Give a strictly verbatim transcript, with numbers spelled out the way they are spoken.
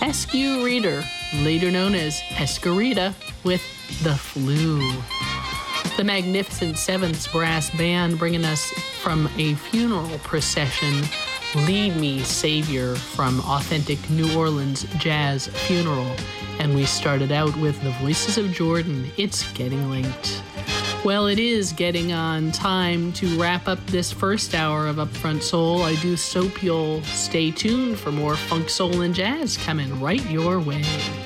Eskew Reader, later known as Eskerita, with The Flu. The Magnificent Seventh's brass band bringing us from a funeral procession, Lead Me, Savior, from authentic New Orleans jazz funeral. And we started out with the Voices of Jordan, It's Getting Late. Well, it is getting on time to wrap up this first hour of Upfront Soul. I do hope you'll stay tuned for more funk, soul, and jazz coming right your way.